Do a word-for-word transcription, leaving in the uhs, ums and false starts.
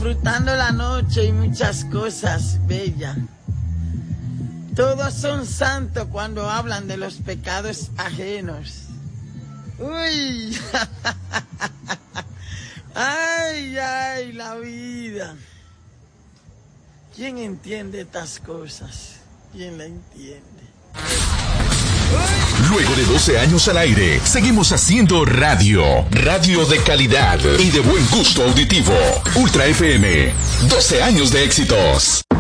disfrutando la noche y muchas cosas bellas. Todos son santos cuando hablan de los pecados ajenos. Uy, ay, ay, la vida. ¿Quién entiende estas cosas? ¿Quién la entiende? Luego de doce años al aire, seguimos haciendo radio. Radio de calidad y de buen gusto auditivo. Ultra F M. doce años de éxitos.